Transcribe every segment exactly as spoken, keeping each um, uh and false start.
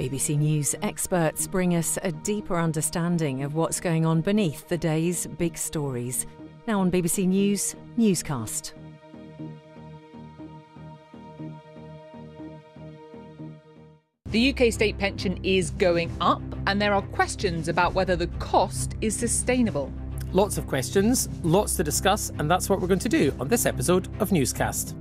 B B C News experts bring us a deeper understanding of what's going on beneath the day's big stories. Now on B B C News Newscast. The U K state pension is going up, and there are questions about whether the cost is sustainable. Lots of questions, lots to discuss, and that's what we're going to do on this episode of Newscast.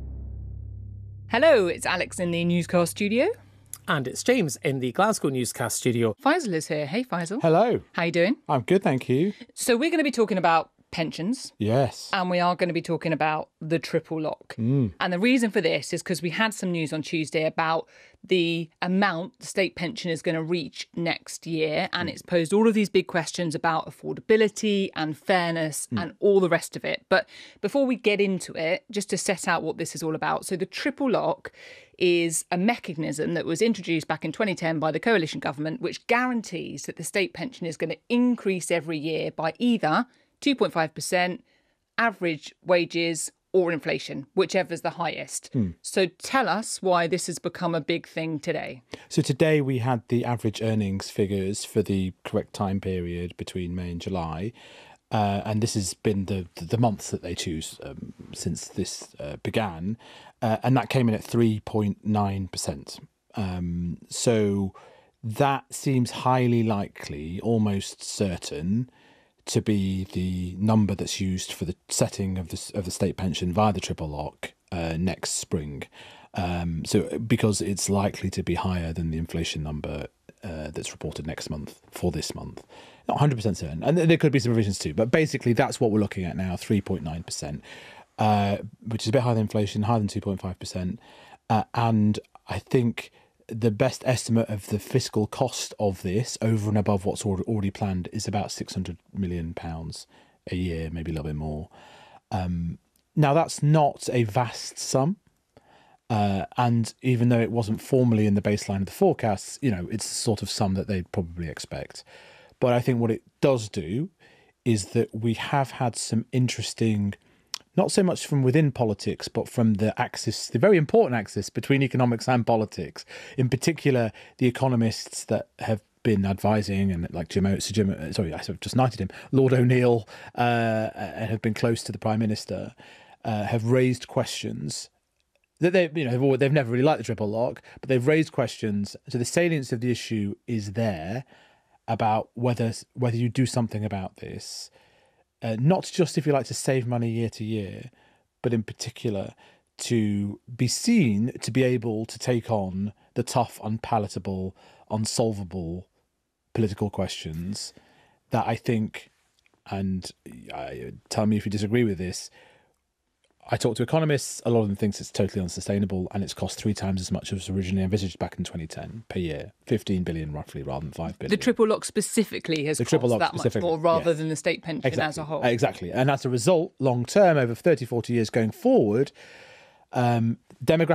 Hello, it's Alex in the Newscast studio. And it's James in the Glasgow Newscast studio. Faisal is here. Hey, Faisal. Hello. How you doing? I'm good, thank you. So we're going to be talking about pensions. Yes. And we are going to be talking about the triple lock. Mm. And the reason for this is because we had some news on Tuesday about the amount the state pension is going to reach next year. And mm. it's posed all of these big questions about affordability and fairness mm. and all the rest of it. But before we get into it, just to set out what this is all about. So the triple lock is a mechanism that was introduced back in twenty ten by the coalition government, which guarantees that the state pension is going to increase every year by either two point five percent, average wages or inflation, whichever's the highest. Mm. So tell us why this has become a big thing today. So today we had the average earnings figures for the correct time period between May and July. Uh, and this has been the the months that they choose um, since this uh, began. Uh, and that came in at three point nine percent. Um, so that seems highly likely, almost certain, to be the number that's used for the setting of the, of the state pension via the triple lock uh, next spring. Um, so because it's likely to be higher than the inflation number uh, that's reported next month for this month. Not one hundred percent certain. And there could be some revisions too. But basically, that's what we're looking at now, three point nine percent, uh, which is a bit higher than inflation, higher than two point five percent. Uh, and I think the best estimate of the fiscal cost of this, over and above what's already planned, is about six hundred million pounds a year, maybe a little bit more. Um, now, that's not a vast sum. Uh, and even though it wasn't formally in the baseline of the forecasts, you know, it's the sort of sum that they'd probably expect. But I think what it does do is that we have had some interesting, not so much from within politics, but from the axis, the very important axis between economics and politics. In particular, the economists that have been advising, and like Jim, O, Jim sorry, I just knighted him, Lord O'Neill, uh, and have been close to the Prime Minister, uh, have raised questions that they, you know, they've, they've never really liked the triple lock, but they've raised questions. So the salience of the issue is there about whether whether you do something about this, uh, not just, if you like, to save money year to year, but in particular to be seen to be able to take on the tough, unpalatable, unsolvable political questions that I think, and I, tell me if you disagree with this, I talk to economists, a lot of them think it's totally unsustainable, and it's cost three times as much as originally envisaged back in twenty ten per year, fifteen billion roughly rather than five billion. The triple lock specifically has the cost triple lock that much more rather yes. than the state pension exactly. as a whole. Exactly. And as a result, long term, over thirty, forty years going forward, um, demographic